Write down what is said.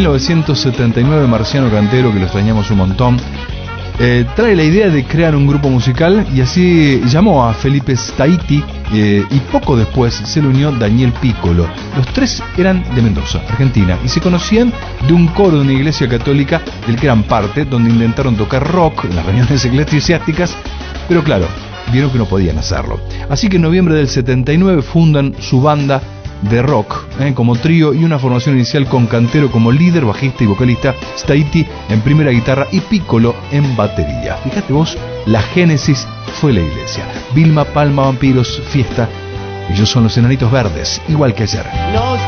1979, Marciano Cantero, que lo extrañamos un montón, trae la idea de crear un grupo musical y así llamó a Felipe Staiti y poco después se le unió Daniel Piccolo. Los tres eran de Mendoza, Argentina, y se conocían de un coro de una iglesia católica del que eran parte, donde intentaron tocar rock en las reuniones eclesiásticas, pero claro, vieron que no podían hacerlo. Así que en noviembre del 79 fundan su banda de rock como trío y una formación inicial con Cantero como líder, bajista y vocalista, Staiti en primera guitarra y Piccolo en batería. Fíjate vos, la génesis fue la iglesia. Vilma Palma, Vampiros, fiesta. Ellos son los Enanitos Verdes, igual que ayer.